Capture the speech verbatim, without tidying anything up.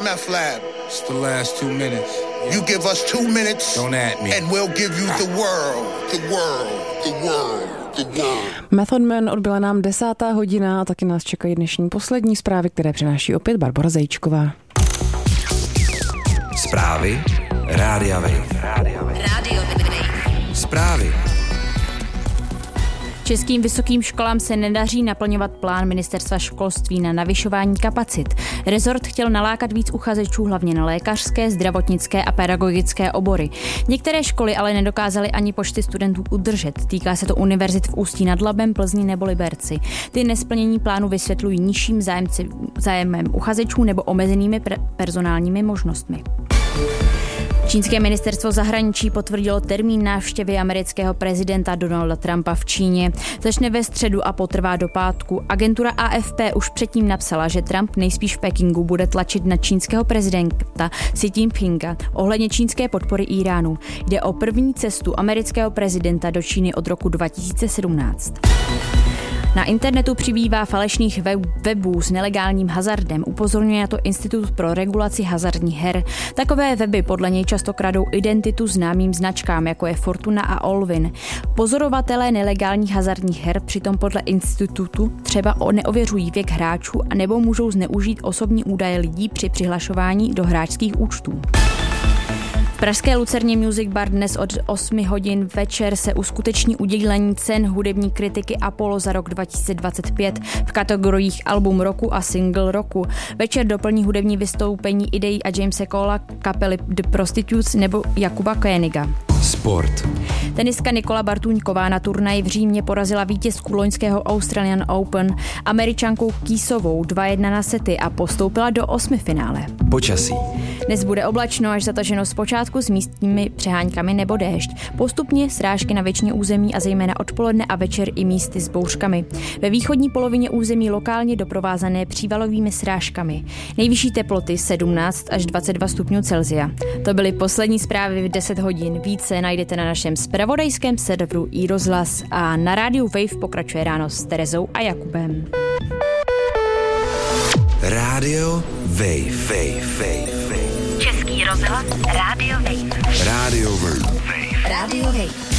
Meth Lab. It's the last two minutes. Yeah. You give us two minutes. Don't at me. And we'll give you the world. The world. The world. The world. Method Man, odbyla nám desátá hodina a taky nás čekají dnešní poslední zprávy, které přináší opět Barbora Zajíčková. Zprávy Rádia Wave. Rádio Wave. Zprávy. Českým vysokým školám se nedaří naplňovat plán ministerstva školství na navyšování kapacit. Rezort chtěl nalákat víc uchazečů hlavně na lékařské, zdravotnické a pedagogické obory. Některé školy ale nedokázaly ani počty studentů udržet. Týká se to univerzit v Ústí nad Labem, Plzni nebo Liberci. Ty nesplnění plánu vysvětlují nižším zájemci, zájemem uchazečů nebo omezenými pre- personálními možnostmi. Čínské ministerstvo zahraničí potvrdilo termín návštěvy amerického prezidenta Donalda Trumpa v Číně. Začne ve středu a potrvá do pátku. Agentura A F P už předtím napsala, že Trump nejspíš v Pekingu bude tlačit na čínského prezidenta Xi Jinpinga ohledně čínské podpory Íránu. Jde o první cestu amerického prezidenta do Číny od roku dva tisíce sedmnáct. Na internetu přibývá falešných webů s nelegálním hazardem, upozorňuje na to Institut pro regulaci hazardních her. Takové weby podle něj často kradou identitu známým značkám, jako je Fortuna a Allwyn. Pozorovatelé nelegálních hazardních her přitom podle institutu třeba neověřují věk hráčů a nebo můžou zneužít osobní údaje lidí při přihlašování do hráčských účtů. V pražské Lucerně Music Bar dnes od osmi hodin večer se uskuteční udělení cen hudební kritiky Apollo za rok dva tisíce dvacet pět v kategoriích album roku a single roku. Večer doplní hudební vystoupení Idej a Jamese Cola, kapely The Prostitutes nebo Jakuba Koeniga. Sport. Tenistka Nikola Bartuňková na turnaji v Římě porazila vítězku loňského Australian Open Američankou Kýsovou dva jedna na sety a postoupila do osmifinále. Počasí. Dnes bude oblačno až zataženo zpočátku s místními přeháňkami nebo déšť. Postupně srážky na většině území a zejména odpoledne a večer i místy s bouřkami. Ve východní polovině území lokálně doprovázané přívalovými srážkami. Nejvyšší teploty sedmnáct až dvacet dva stupňů Celsia. To byly poslední zprávy v deset hodin. Více najdete na našem zpravodajském serveru iRozhlas a na rádiu Wave pokračuje ráno s Terezou a Jakubem. Rádio Wave. Wave. Wave. Český rozhlas Rádio Wave. Rádio Wave. Rádio Wave.